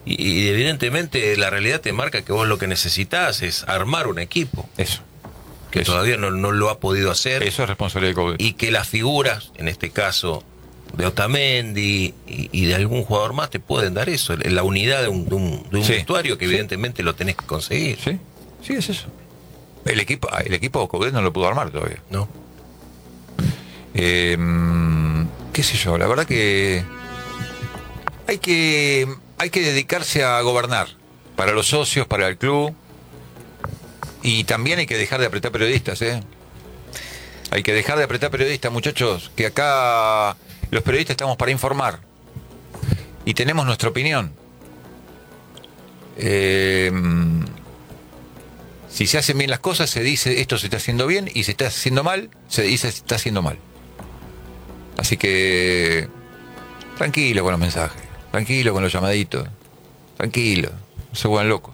Y evidentemente la realidad te marca que vos lo que necesitas es armar un equipo. Eso. Que Eso. todavía no lo ha podido hacer. Eso es responsabilidad de Coudet. Y que las figuras, en este caso de Otamendi y de algún jugador más, te pueden dar eso, la unidad de un Sí. vestuario que Sí. evidentemente lo tenés que conseguir. Sí, sí, es eso. El equipo Coudet no lo pudo armar todavía. ¿No? Qué sé yo, la verdad que hay que dedicarse a gobernar para los socios, para el club, y también hay que dejar de apretar periodistas, Hay que dejar de apretar periodistas, muchachos, que acá los periodistas estamos para informar y tenemos nuestra opinión. Si se hacen bien las cosas, se dice esto se está haciendo bien, y si se está haciendo mal, se dice se está haciendo mal. Así que tranquilo con los mensajes, tranquilo con los llamaditos, tranquilo, no se vuelvan locos.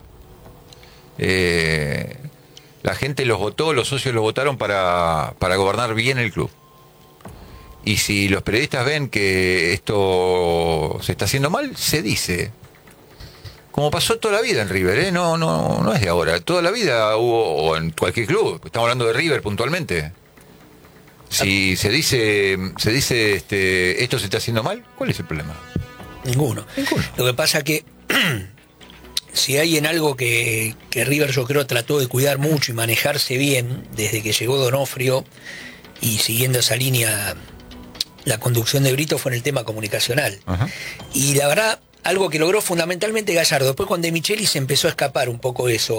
La gente los votó, los socios los votaron para gobernar bien el club. Y si los periodistas ven que esto se está haciendo mal, se dice. Como pasó toda la vida en River, no es de ahora. Toda la vida hubo, o en cualquier club, estamos hablando de River puntualmente. Si se dice esto se está haciendo mal, ¿cuál es el problema? Ninguno. Lo que pasa que si hay en algo que River, yo creo, trató de cuidar mucho y manejarse bien desde que llegó Donofrio, y siguiendo esa línea la conducción de Brito, fue en el tema comunicacional. Ajá. Y la verdad, algo que logró fundamentalmente Gallardo. Después con De Michelis se empezó a escapar un poco eso.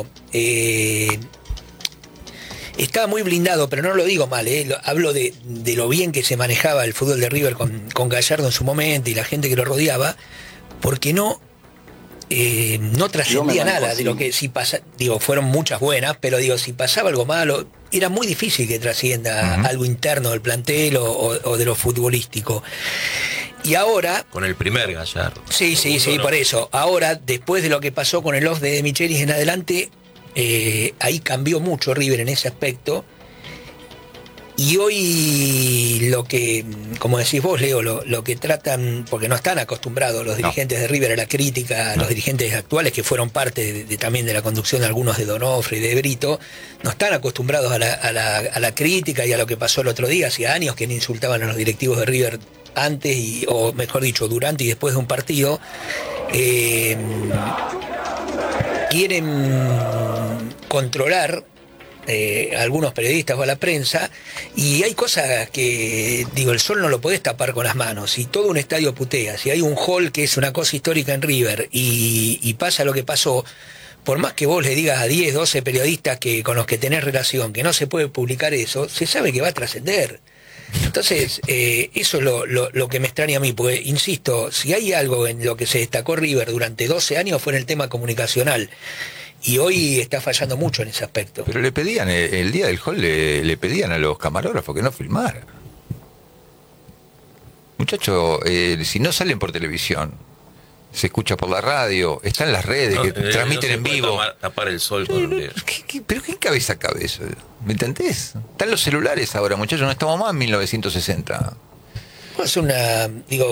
Estaba muy blindado, pero no lo digo mal, hablo de lo bien que se manejaba el fútbol de River con Gallardo en su momento y la gente que lo rodeaba, porque no trascendía nada de lo que si pasa, fueron muchas buenas, pero si pasaba algo malo, era muy difícil que trascienda algo interno del plantel o de lo futbolístico. Y ahora... Con el primer Gallardo. Sí, por eso. Ahora, después de lo que pasó con el off de Michelis en adelante, ahí cambió mucho River en ese aspecto. Y hoy lo que, como decís vos, Leo, lo que tratan, porque no están acostumbrados los dirigentes de River a la crítica, los dirigentes actuales que fueron parte también de la conducción de algunos de Donofrio y de Brito, no están acostumbrados a la crítica y a lo que pasó el otro día. Hacía años que insultaban a los directivos de River antes, o mejor dicho, durante y después de un partido. Quieren controlar algunos periodistas o a la prensa, y hay cosas que, el sol no lo podés tapar con las manos. Si todo un estadio putea, si hay un hall que es una cosa histórica en River y pasa lo que pasó, por más que vos le digas a 10, 12 periodistas con los que tenés relación que no se puede publicar eso, se sabe que va a trascender. Entonces, eso es lo que me extraña a mí, porque, insisto, si hay algo en lo que se destacó River durante 12 años fue en el tema comunicacional. Y hoy está fallando mucho en ese aspecto. Pero le pedían, el día del hall le pedían a los camarógrafos que no filmaran. Muchachos, si no salen por televisión, se escucha por la radio, están las redes que transmiten en vivo. Tapar el sol con un dedo. ¿Pero qué cabeza cabe eso? ¿Me entendés? Están los celulares ahora, muchachos, no estamos más en 1960. Es una,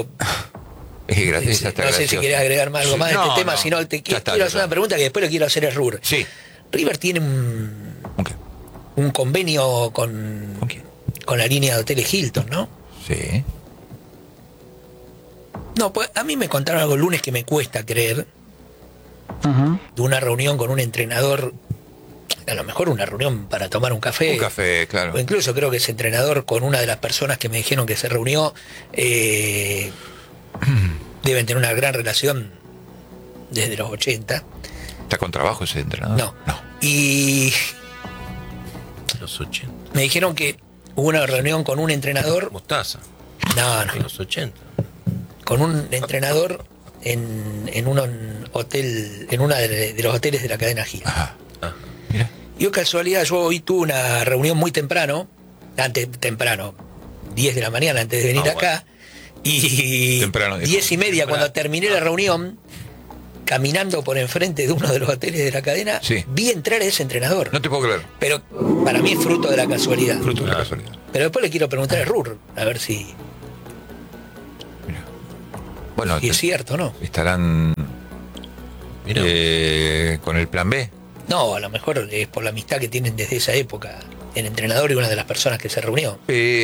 no sé si querés agregar algo más de este tema, si no, quiero hacer una pregunta que después le quiero hacer a Rur. Sí. River tiene un convenio con la línea de hoteles Hilton, ¿no? Sí. No, pues a mí me contaron algo el lunes que me cuesta creer, de una reunión con un entrenador, a lo mejor una reunión para tomar un café. Un café, claro. O incluso creo que ese entrenador con una de las personas que me dijeron que se reunió, deben tener una gran relación desde los 80. ¿Está con trabajo ese entrenador? No. Y Los 80. me dijeron que hubo una reunión con un entrenador. Mostaza. No. En los 80. Con un entrenador en un hotel, en uno de los hoteles de la cadena Hilton. Ajá. Mira. Yo casualidad, yo hoy tuve una reunión muy temprano, 10 de la mañana antes de venir acá, y temprano, 10:30 cuando terminé la reunión, caminando por enfrente de uno de los hoteles de la cadena, vi entrar a ese entrenador. No te puedo creer. Pero para mí es fruto de la casualidad. Fruto de la casualidad. Pero después le quiero preguntar a Rur, a ver si... Bueno, y es cierto, ¿no? Estarán Mirá. Con el plan B. No, a lo mejor es por la amistad que tienen desde esa época el entrenador y una de las personas que se reunió.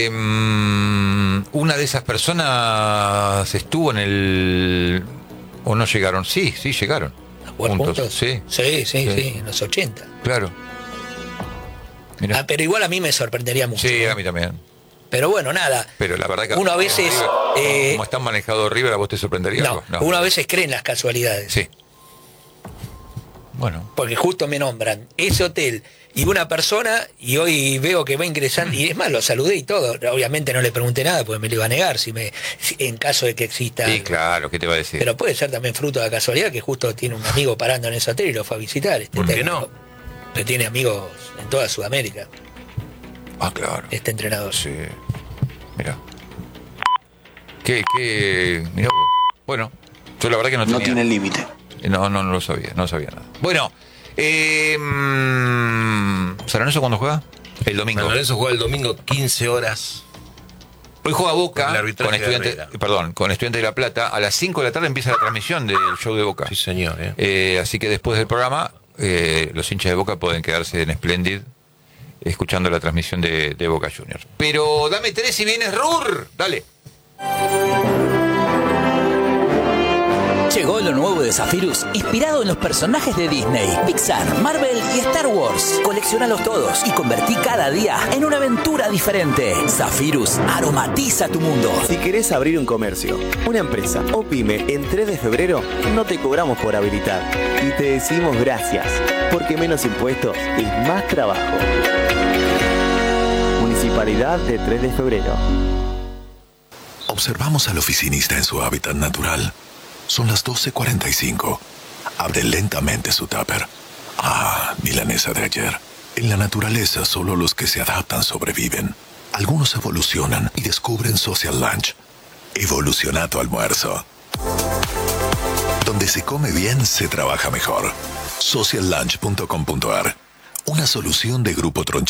Una de esas personas estuvo en el... ¿O no llegaron? Sí, llegaron. ¿A jugar juntos? Sí, Sí, en los 80. claro. Mirá. Pero igual a mí me sorprendería mucho. Sí, a mí también. Pero bueno, nada. Pero la verdad que uno a veces... como están manejados River, ¿a vos te sorprendería no, algo? uno a veces cree en las casualidades. Sí. Bueno. Porque justo me nombran ese hotel y una persona, y hoy veo que va ingresando, y es más, lo saludé y todo. Obviamente no le pregunté nada, porque me lo iba a negar en caso de que exista. Sí, claro, ¿qué te va a decir? Pero puede ser también fruto de la casualidad que justo tiene un amigo parando en ese hotel y lo fue a visitar. ¿Por qué técnico. no? Que tiene amigos en toda Sudamérica, Ah, claro. este entrenador. Sí. Mira. Mirá vos. Bueno, yo la verdad que no tenía... No tiene límite. No lo sabía, no sabía nada. Bueno, ¿San Lorenzo cuándo juega? El domingo. San Lorenzo juega el domingo 15 horas. Hoy juega Boca Con el arbitraje con Estudiantes, de con Estudiantes de La Plata. A las 5 de la tarde empieza la transmisión del show de Boca. Sí, señor. Así que después del programa, los hinchas de Boca pueden quedarse en Splendid escuchando la transmisión de Boca Juniors. Pero dame 3 y vienes Rur. Dale. Llegó lo nuevo de Zephyrus, inspirado en los personajes de Disney, Pixar, Marvel y Star Wars. Colecciónalos todos y convertí cada día en una aventura diferente. Zephyrus aromatiza tu mundo. Si querés abrir un comercio, una empresa o pyme en 3 de febrero, no te cobramos por habilitar. Y te decimos gracias, porque menos impuestos es más trabajo. Municipalidad de 3 de febrero. Observamos al oficinista en su hábitat natural. Son las 12:45. Abre lentamente su tupper. Ah, milanesa de ayer. En la naturaleza solo los que se adaptan sobreviven. Algunos evolucionan y descubren Social Lunch. Evoluciona tu almuerzo. Donde se come bien, se trabaja mejor. Sociallunch.com.ar. Una solución de Grupo Tronchín.